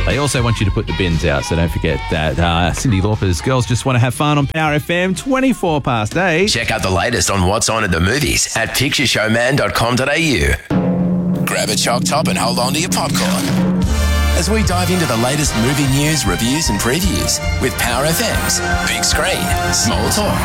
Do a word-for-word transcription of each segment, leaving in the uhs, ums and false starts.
They also want you to put the bins out, so don't forget that. Uh, Cyndi Lauper's Girls Just Want to Have Fun on Power F M, twenty-four past eight. Check out the latest on what's on at the movies at picture show man dot com dot a u. Grab a chalk top and hold on to your popcorn as we dive into the latest movie news, reviews and previews with Power F M's Big Screen, Small Talk.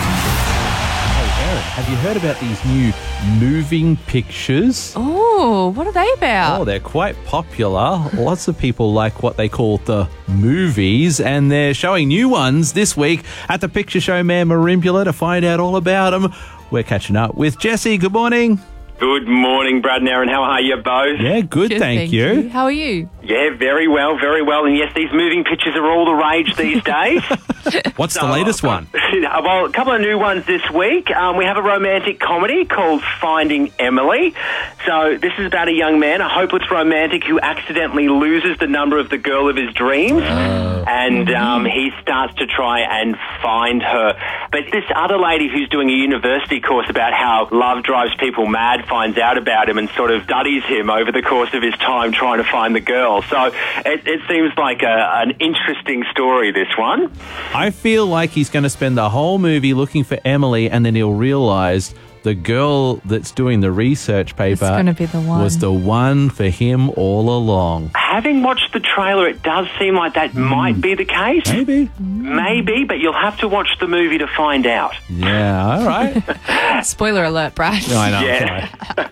Hey, Eric, have you heard about these new moving pictures? Oh, what are they about? Oh, they're quite popular. Lots of people like what they call the movies, and they're showing new ones this week at the Picture Show Man Merimbula. To find out all about them, we're catching up with Jesse. Good morning. Good morning, Brad and Aaron. How are you both? Yeah, good, Good, thank, thank you. you. How are you? Yeah, very well, very well. And yes, these moving pictures are all the rage these days. What's So, the latest one? Well, a couple of new ones this week. Um, we have a romantic comedy called Finding Emily. So this is about a young man, a hopeless romantic who accidentally loses the number of the girl of his dreams. Oh. And um, he starts to try and find her. But this other lady who's doing a university course about how love drives people mad finds out about him and sort of studies him over the course of his time trying to find the girl. So it, it seems like a, an interesting story, this one. I feel like he's going to spend the whole movie looking for Emily, and then he'll realise the girl that's doing the research paper gonna be the one. was the one for him all along. Having watched the trailer, it does seem like that might be the case. Maybe. Maybe, but you'll have to watch the movie to find out. Yeah, all right. Spoiler alert, Brad. No, I know. Yeah.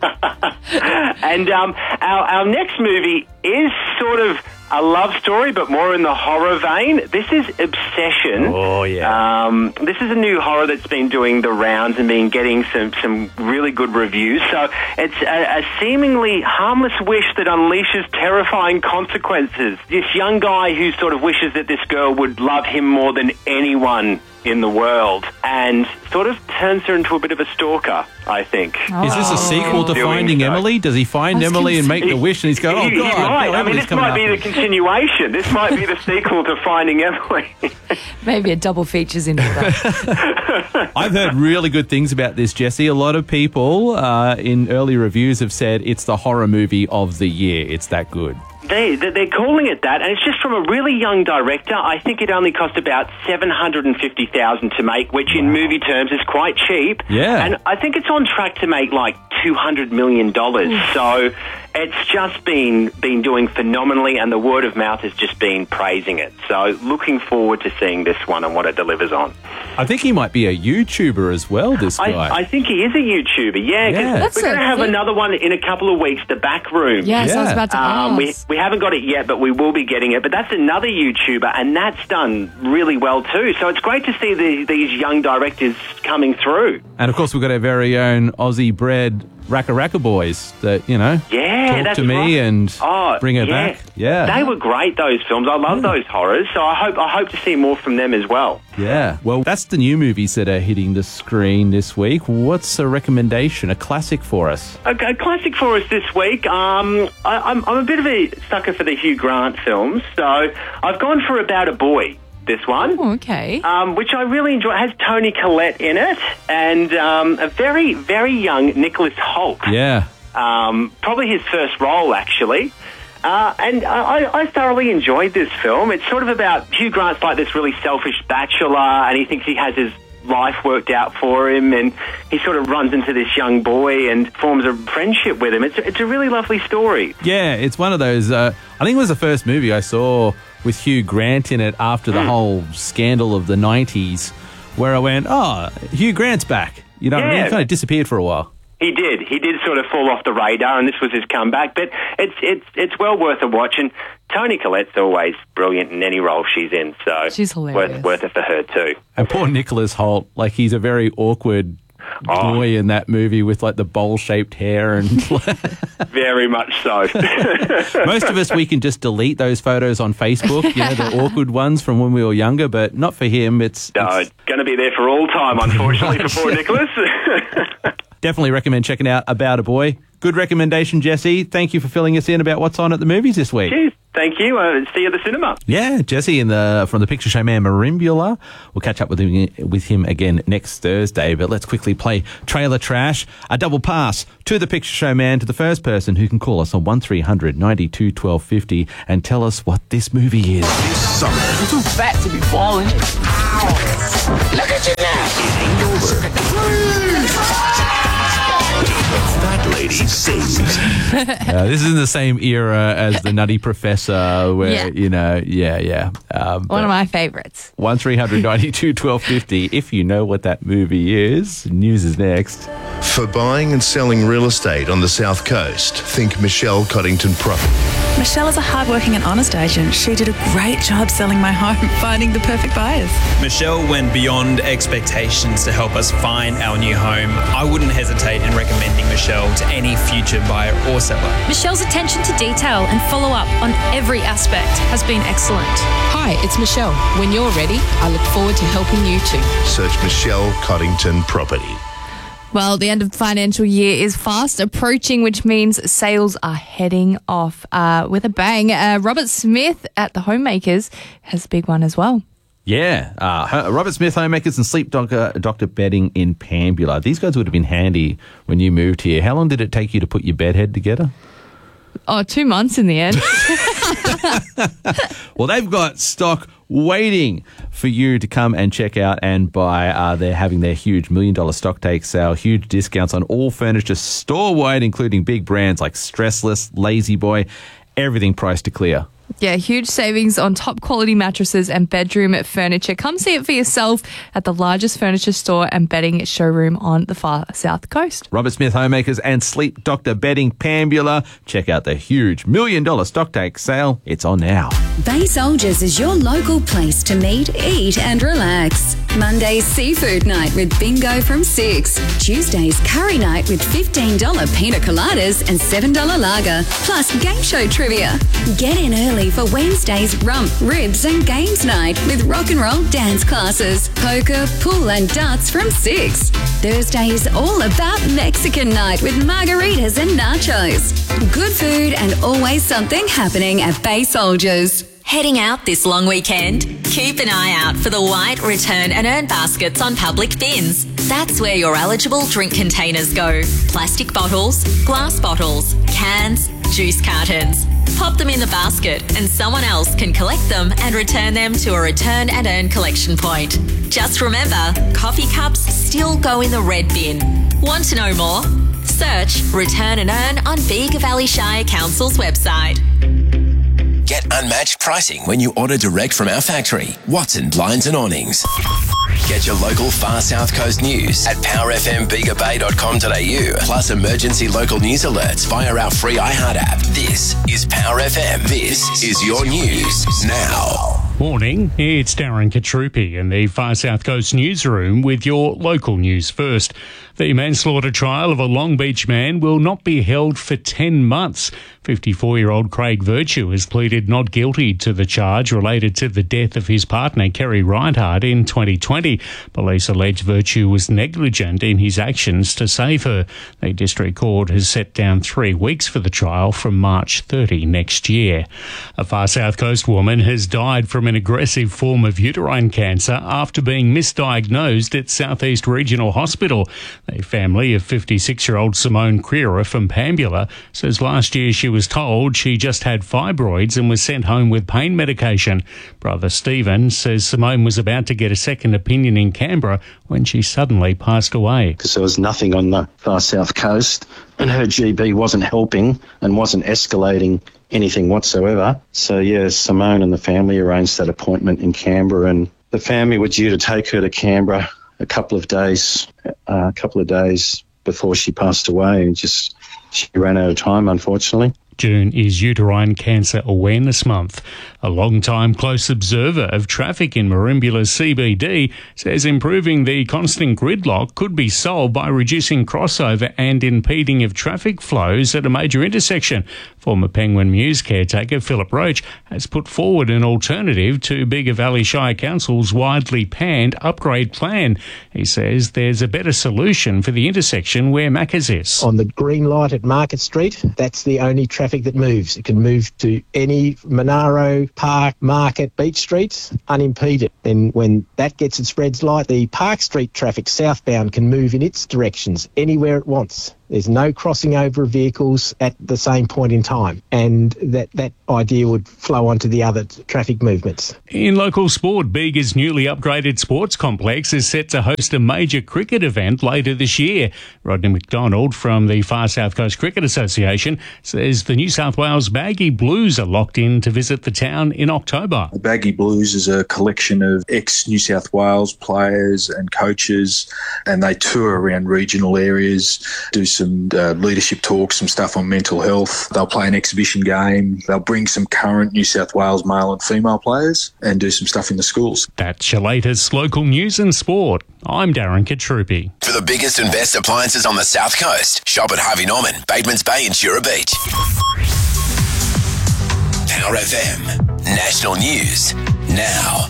Sorry. And um, our, our next movie is sort of a love story, but more in the horror vein. This is Obsession. Oh, yeah. Um, this is a new horror that's been doing the rounds and been getting some, some really good reviews. So it's a, a seemingly harmless wish that unleashes terrifying consequences. This young guy who sort of wishes that this girl would love him more than anyone in the world, and sort of turns her into a bit of a stalker, I think. Is this a sequel to Doing Finding so. Emily? Does he find I was Emily gonna and make say- the wish and he's going, oh, He- God, he's no, right. I mean, Emily's this coming might be after the me. continuation. This might be the sequel to Finding Emily. Maybe a double features into that. I've heard really good things about this, Jesse. A lot of people uh, in early reviews have said it's the horror movie of the year. It's that good. They, they're calling it that, and it's just from a really young director. I think it only cost about seven hundred fifty thousand dollars to make, which in movie terms is quite cheap. Yeah. And I think it's on track to make like two hundred million dollars. So it's just been been doing phenomenally, and the word of mouth has just been praising it. So looking forward to seeing this one and what it delivers on. I think he might be a YouTuber as well, this guy. I, I think he is a YouTuber, yeah. 'Cause Yeah. That's we're going to a have thing. another one in a couple of weeks, The Back Room. Yes, I was Yeah. about to Um, we, ask. we haven't got it yet, but we will be getting it. But that's another YouTuber, and that's done really well too. So it's great to see the, these young directors coming through. And, of course, we've got our very own Aussie-bred Raka Raka boys that, you know, Yeah, talk that's to me right. and Oh, bring her yeah. back. Yeah. They were great, those films. I love those horrors, so I hope I hope to see more from them as well. Yeah. Well, that's the new movies that are hitting the screen this week. What's a recommendation, a classic for us? A, a classic for us this week. Um, I, I'm, I'm a bit of a sucker for the Hugh Grant films, so I've gone for About a Boy. This one. Oh, okay. Um, which I really enjoy. It has Toni Collette in it and um, a very, very young Nicholas Hoult. Yeah. Um, probably his first role, actually. Uh, and I, I thoroughly enjoyed this film. It's sort of about Hugh Grant's like this really selfish bachelor, and he thinks he has his life worked out for him, and he sort of runs into this young boy and forms a friendship with him. It's, it's a really lovely story. Yeah, it's one of those, uh, I think it was the first movie I saw with Hugh Grant in it after the whole scandal of the nineties, where I went, oh, Hugh Grant's back. You know what I mean? Yeah. He kind of disappeared for a while. He did. He did sort of fall off the radar, and this was his comeback. But it's it's it's well worth a watch. And Toni Collette's always brilliant in any role she's in, so She's hilarious. worth worth it for her too. And poor Nicholas Hoult, like he's a very awkward Oh. boy in that movie with like the bowl-shaped hair. And Very much so. most of us, we can just delete those photos on Facebook, you know, the awkward ones from when we were younger, but not for him. It's, No, it's it's going to be there for all time, unfortunately, for poor Nicholas. definitely recommend checking out About a Boy. Good recommendation, Jesse. Thank you for filling us in about what's on at the movies this week. Cheers. Thank you. Uh, see you at the cinema. Yeah, Jesse in the from the Picture Show Man Marimbula. We'll catch up with him with him again next Thursday. But let's quickly play Trailer Trash. A double pass to the Picture Show Man to the first person who can call us on one three hundred ninety-two twelve fifty and tell us what this movie is. This summer, I'm too fat to be falling. Ow. Look at you now. Fat Lady sings. Uh, this is in the same era as the Nutty Professor, where Yeah. you know, yeah, yeah. Um, One of my favourites. one three hundred ninety-two twelve fifty. If you know what that movie is, news is next. For buying and selling real estate on the South Coast, think Michelle Coddington Property. Michelle is a hardworking and honest agent. She did a great job selling my home, finding the perfect buyers. Michelle went beyond expectations to help us find our new home. I wouldn't hesitate in recommending Michelle to any future buyer or seller. Michelle's attention to detail and follow-up on every aspect has been excellent. Hi, it's Michelle. When you're ready, I look forward to helping you too. Search Michelle Coddington Property. Well, the end of the financial year is fast approaching, which means sales are heading off uh, with a bang. Uh, Robert Smith at the Homemakers has a big one as well. Yeah, uh, Robert Smith Homemakers and Sleep Doctor, Doctor Bedding in Pambula. These guys would have been handy when you moved here. How long did it take you to put your bed head together? Oh, two months in the end. Well, they've got stock waiting for you to come and check out and buy. Uh, they're having their huge million dollar stock take sale, huge discounts on all furniture store-wide, including big brands like Stressless, Lazy Boy, everything priced to clear. Yeah, huge savings on top quality mattresses and bedroom furniture. Come see it for yourself at the largest furniture store and bedding showroom on the far south coast. Robert Smith Homemakers and Sleep Doctor Bedding Pambula. Check out the huge million dollar stock take sale. It's on now. Bay Soldiers is your local place to meet, eat and relax. Monday's seafood night with bingo from six. Tuesday's curry night with fifteen dollars pina coladas and seven dollars lager. Plus game show trivia. Get in early for Wednesday's rump, ribs and games night with rock and roll dance classes, poker, pool and darts from six. Thursday's all about Mexican night with margaritas and nachos. Good food and always something happening at Bay Soldiers. Heading out this long weekend? Keep an eye out for the white return and earn baskets on public bins. That's where your eligible drink containers go. Plastic bottles, glass bottles, cans, juice cartons. Pop them in the basket and someone else can collect them and return them to a return and earn collection point. Just remember, coffee cups still go in the red bin. Want to know more? Search Return and Earn on Bega Valley Shire Council's website. Get unmatched pricing when you order direct from our factory, Watson Blinds and Awnings. Get your local far south coast news at power f m bega bay dot com dot a u, plus emergency local news alerts via our free iHeart app. This is Power F M. This is your news now. Morning, it's Darren Katrupi in the Far South Coast newsroom with your local news first. The manslaughter trial of a Long Beach man will not be held for ten months. fifty-four-year-old Craig Virtue has pleaded not guilty to the charge related to the death of his partner, Kerry Reinhardt, in twenty twenty. Police allege Virtue was negligent in his actions to save her. The District Court has set down three weeks for the trial from March thirtieth next year. A Far South Coast woman has died from an aggressive form of uterine cancer after being misdiagnosed at Southeast Regional Hospital. The family of fifty-six-year-old Simone Creera from Pambula says last year she was told she just had fibroids and was sent home with pain medication. Brother Stephen says Simone was about to get a second opinion in Canberra when she suddenly passed away. Because there was nothing on the Far South Coast and her G B wasn't helping and wasn't escalating anything whatsoever. So, yeah, Simone and the family arranged that appointment in Canberra, and the family were due to take her to Canberra a couple of days, uh, a couple of days before she passed away, and just she ran out of time, unfortunately. June is Uterine Cancer Awareness Month. A long-time close observer of traffic in Marimbula's C B D says improving the constant gridlock could be solved by reducing crossover and impeding of traffic flows at a major intersection. Former Penguin Mews caretaker Philip Roach has put forward an alternative to Bega Valley Shire Council's widely panned upgrade plan. He says there's a better solution for the intersection where Macca's is. On the green light at Market Street, that's the only traffic traffic that moves. It can move to any Monaro, Park, Market, Beach Streets unimpeded. Then when that gets its red light, the Park Street traffic southbound can move in its directions anywhere it wants. There's no crossing over of vehicles at the same point in time, and that, that idea would flow onto the other t- traffic movements. In local sport, Bega's newly upgraded sports complex is set to host a major cricket event later this year. Rodney McDonald from the Far South Coast Cricket Association says the New South Wales Baggy Blues are locked in to visit the town in October. The Baggy Blues is a collection of ex-New South Wales players and coaches, and they tour around regional areas, do some some uh, leadership talks, some stuff on mental health. They'll play an exhibition game. They'll bring some current New South Wales male and female players and do some stuff in the schools. That's your latest local news and sport. I'm Darren Katrupi. For the biggest and best appliances on the South Coast, shop at Harvey Norman, Batemans Bay and Jura Beach. Power F M. National News now.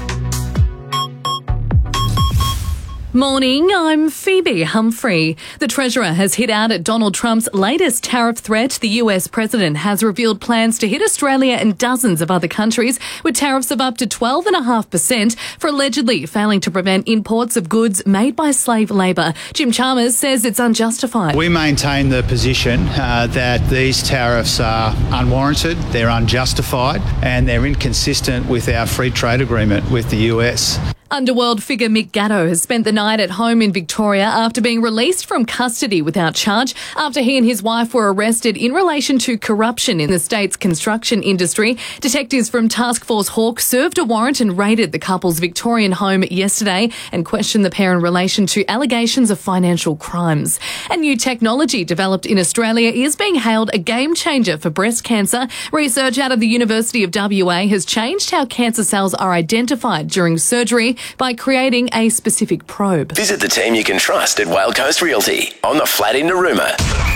Morning, I'm Phoebe Humphrey. The Treasurer has hit out at Donald Trump's latest tariff threat. The U S President has revealed plans to hit Australia and dozens of other countries with tariffs of up to twelve point five percent for allegedly failing to prevent imports of goods made by slave labour. Jim Chalmers says it's unjustified. We maintain the position uh, that these tariffs are unwarranted, they're unjustified, and they're inconsistent with our free trade agreement with the U S. Underworld figure Mick Gatto has spent the night at home in Victoria after being released from custody without charge after he and his wife were arrested in relation to corruption in the state's construction industry. Detectives from Task Force Hawk served a warrant and raided the couple's Victorian home yesterday and questioned the pair in relation to allegations of financial crimes. And new technology developed in Australia is being hailed a game changer for breast cancer. Research out of the University of W A has changed how cancer cells are identified during surgery by creating a specific probe. Visit the team you can trust at Whale Coast Realty on the flat in Narooma.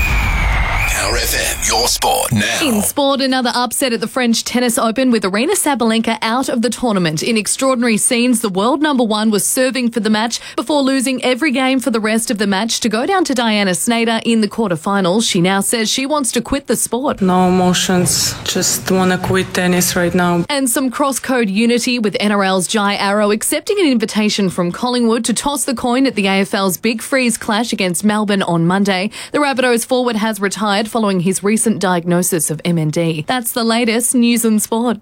Power F M, your sport now. In sport, another upset at the French Tennis Open with Aryna Sabalenka out of the tournament. In extraordinary scenes, the world number one was serving for the match before losing every game for the rest of the match to go down to Diana Snyder in the quarterfinals. She now says she wants to quit the sport. No emotions, just want to quit tennis right now. And some cross-code unity with N R L's Jai Arrow accepting an invitation from Collingwood to toss the coin at the A F L's Big Freeze clash against Melbourne on Monday. The Rabbitohs forward has retired following his recent diagnosis of M N D. That's the latest news and sport.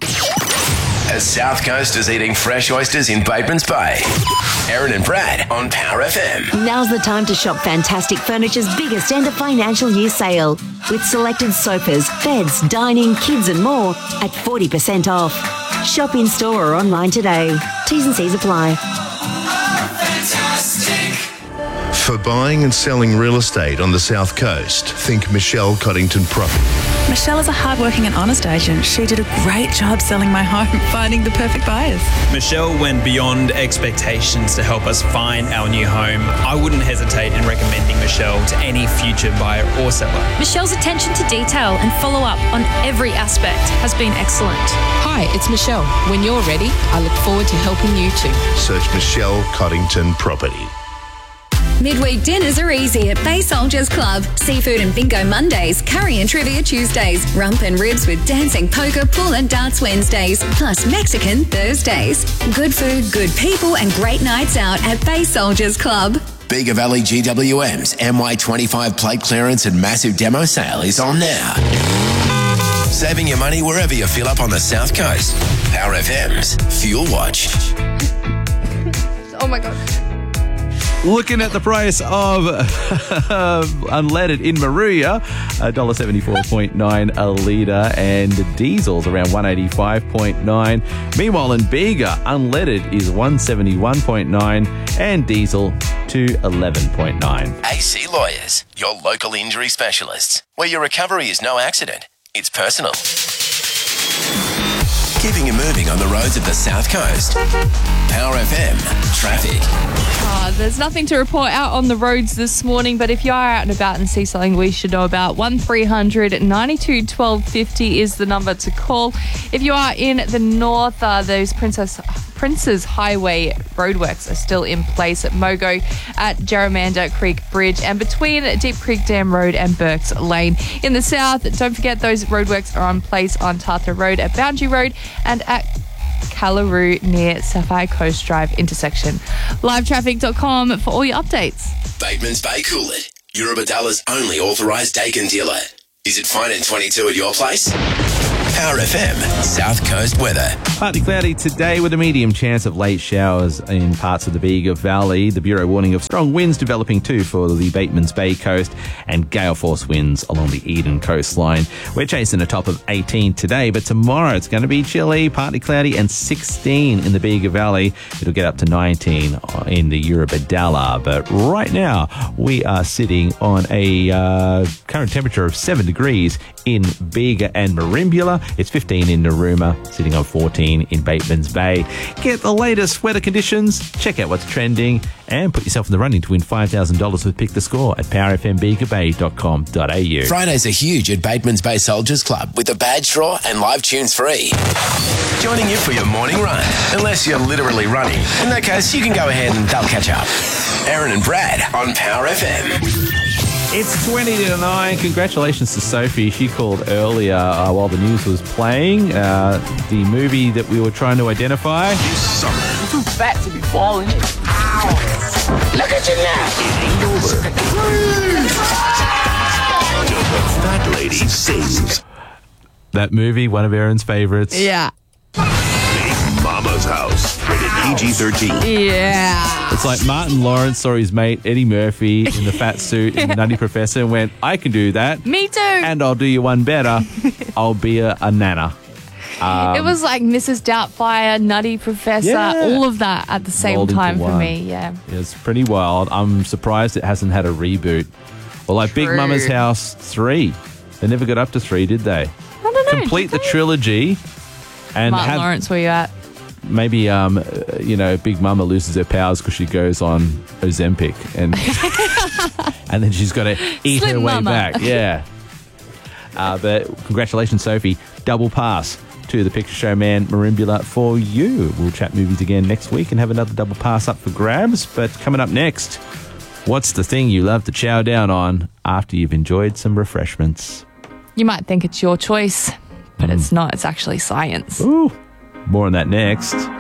As South Coast is eating fresh oysters in Batemans Bay. Erin and Brad on Power F M. Now's the time to shop Fantastic Furniture's biggest end of financial year sale with selected sofas, beds, dining, kids and more at forty percent off. Shop in store or online today. T's and C's apply. Fantastic. For buying and selling real estate on the South Coast, think Michelle Coddington Property. Michelle is a hardworking and honest agent. She did a great job selling my home, finding the perfect buyers. Michelle went beyond expectations to help us find our new home. I wouldn't hesitate in recommending Michelle to any future buyer or seller. Michelle's attention to detail and follow-up on every aspect has been excellent. Hi, it's Michelle. When you're ready, I look forward to helping you too. Search Michelle Coddington Property. Midweek dinners are easy at Bay Soldiers Club. Seafood and bingo Mondays, curry and trivia Tuesdays, rump and ribs with dancing, poker, pool and darts Wednesdays, plus Mexican Thursdays. Good food, good people and great nights out at Bay Soldiers Club. Bega Valley G W M's M Y twenty-five plate clearance and massive demo sale is on now. Saving your money wherever you fill up on the South Coast. Power F M's Fuel Watch. Oh my God. Looking at the price of unleaded in Maruya, one dollar seventy-four point nine a litre, and diesel's around one eighty-five point nine. Meanwhile, in Bega, unleaded is one seventy-one point nine and diesel to eleven point nine. A C Lawyers, your local injury specialists, where your recovery is no accident, it's personal. Keeping you moving on the roads of the South Coast. Power F M traffic. Uh, there's nothing to report out on the roads this morning, but if you are out and about and see something we should know about, one three hundred ninety-two twelve fifty is the number to call. If you are in the north, uh, those Princess Prince's Highway roadworks are still in place at Mogo, at Jerrimandah Creek Bridge, and between Deep Creek Dam Road and Burks Lane. In the south, don't forget those roadworks are in place on Tartar Road at Boundary Road and at Callaroo near Sapphire Coast Drive intersection. live traffic dot com for all your updates. Bateman's Bay Coolid, Eurobadalla's only authorised Dakin dealer. Is it fine in twenty-two at your place? Power F M, South Coast weather. Partly cloudy today with a medium chance of late showers in parts of the Bega Valley. The Bureau warning of strong winds developing too for the Batemans Bay coast and gale force winds along the Eden coastline. We're chasing a top of eighteen today, but tomorrow it's going to be chilly, partly cloudy, and sixteen in the Bega Valley. It'll get up to nineteen in the Eurobadalla. But right now we are sitting on a uh, current temperature of seven degrees in Bega and Merimbula. It's fifteen in Narooma, sitting on fourteen in Batemans Bay. Get the latest weather conditions, check out what's trending, and put yourself in the running to win five thousand dollars with Pick the Score at power f m bega bay dot com dot a u. Fridays are huge at Batemans Bay Soldiers Club with a badge draw and live tunes free. Joining you for your morning run, unless you're literally running. In that case, you can go ahead and they'll catch up. Aaron and Brad on Power F M. It's twenty to nine. Congratulations to Sophie. She called earlier uh, while the news was playing. Uh, the movie that we were trying to identify. You're too fat to be falling. Ow! Look at you now. It ain't over. The fat lady sings. That movie, one of Aaron's favorites. Yeah. Big Mama's House. Rated P G thirteen. Yeah. It's like Martin Lawrence saw his mate Eddie Murphy in the fat suit in The Nutty Professor and went, I can do that. Me too. And I'll do you one better. I'll be a, a nana. Um, it was like Missus Doubtfire, Nutty Professor, Yeah. all of that at the same rolled into time for one. me. Yeah. It's pretty wild. I'm surprised it hasn't had a reboot. Or like Big True. Mama's House three. They never got up to three, did they? I don't know. Complete the trilogy and Martin have Lawrence, where you at? maybe um uh, you know Big Mama loses her powers because she goes on Ozempic and and then she's got to eat Slim her way Mama. back. Yeah. Uh, but congratulations, Sophie. Double pass to the Picture Show Man Merimbula for you. We'll chat movies again next week and have another double pass up for grabs. But coming up next, what's the thing you love to chow down on after you've enjoyed some refreshments? You might think it's your choice, but it's not. It's actually science. Ooh, more on that next.